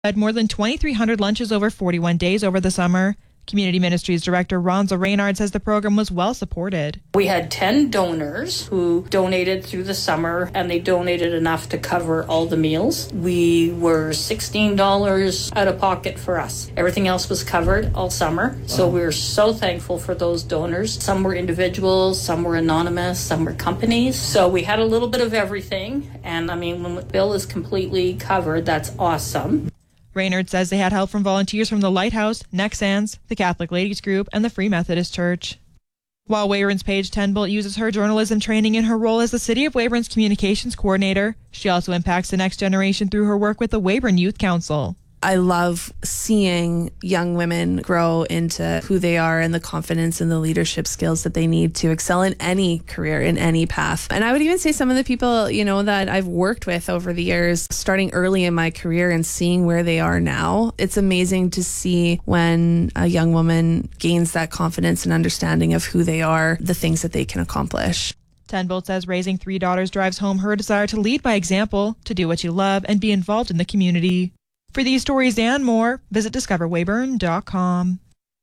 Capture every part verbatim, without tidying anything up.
Had more than twenty-three hundred lunches over forty-one days over the summer. Community Ministries Director Ronza Reynard says the program was well supported. We had ten donors who donated through the summer, and they donated enough to cover all the meals. We were sixteen dollars out of pocket for us. Everything else was covered all summer. So we we're so thankful for those donors. Some were individuals, some were anonymous, some were companies. So we had a little bit of everything. And I mean, when the bill is completely covered, that's awesome. Reynard says they had help from volunteers from the Lighthouse, Nexans, the Catholic Ladies Group, and the Free Methodist Church. While Weyburn's Paige Tenbolt uses her journalism training in her role as the City of Weyburn's communications coordinator, she also impacts the next generation through her work with the Weyburn Youth Council. I love seeing young women grow into who they are and the confidence and the leadership skills that they need to excel in any career, in any path. And I would even say some of the people, you know, that I've worked with over the years, starting early in my career and seeing where they are now, it's amazing to see when a young woman gains that confidence and understanding of who they are, the things that they can accomplish. Tenbolt says raising three daughters drives home her desire to lead by example, to do what you love, and be involved in the community. For these stories and more, visit discover weyburn dot com.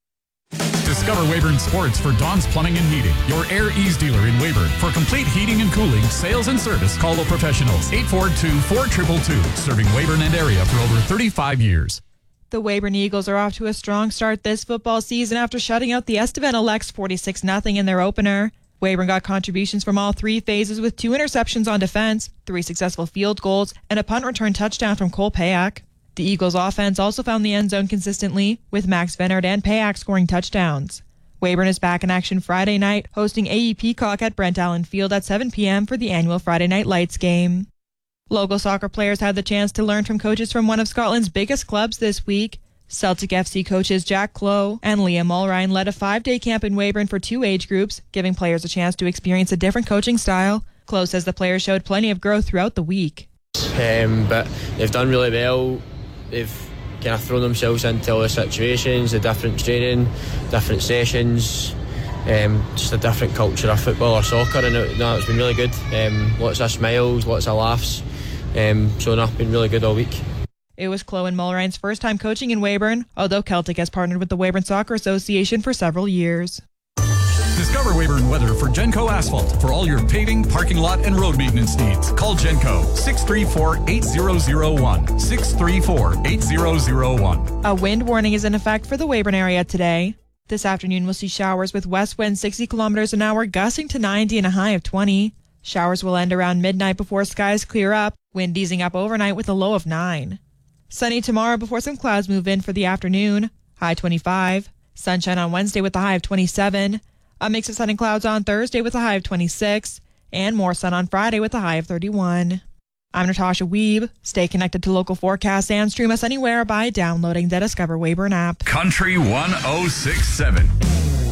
Discover Weyburn Sports for Don's Plumbing and Heating, your Air Ease dealer in Weyburn. For complete heating and cooling, sales and service, call the professionals. eight four two, four two two two, serving Weyburn and area for over thirty-five years. The Weyburn Eagles are off to a strong start this football season after shutting out the Estevan Elects forty-six nothing in their opener. Weyburn got contributions from all three phases with two interceptions on defense, three successful field goals, and a punt return touchdown from Cole Payak. The Eagles' offense also found the end zone consistently, with Max Venard and Payak scoring touchdowns. Weyburn is back in action Friday night, hosting A E Peacock at Brent Allen Field at seven p.m. for the annual Friday Night Lights game. Local soccer players had the chance to learn from coaches from one of Scotland's biggest clubs this week. Celtic F C coaches Jack Clough and Liam Mulrine led a five-day camp in Weyburn for two age groups, giving players a chance to experience a different coaching style. Clough says the players showed plenty of growth throughout the week. Um, but they've done really well. They've kind of thrown themselves into all the situations, the different training, different sessions, um, just a different culture of football or soccer, and it, no, it's been really good. Um, lots of smiles, lots of laughs, um, so no, it's been really good all week. It was Clough and Mulrine's first time coaching in Weyburn, although Celtic has partnered with the Weyburn Soccer Association for several years. Discover Weyburn weather for Genco Asphalt for all your paving, parking lot, and road maintenance needs. Call Genco six three four, eight zero zero one. six three four, eight zero zero one. A wind warning is in effect for the Weyburn area today. This afternoon we'll see showers with west winds sixty kilometers an hour gusting to ninety and a high of twenty. Showers will end around midnight before skies clear up, wind easing up overnight with a low of nine. Sunny tomorrow before some clouds move in for the afternoon, high twenty-five. Sunshine on Wednesday with a high of twenty-seven. A mix of sun and clouds on Thursday with a high of twenty-six, and more sun on Friday with a high of thirty-one. I'm Natasha Weeb. Stay connected to local forecasts and stream us anywhere by downloading the Discover Weyburn app. Country one oh six point seven.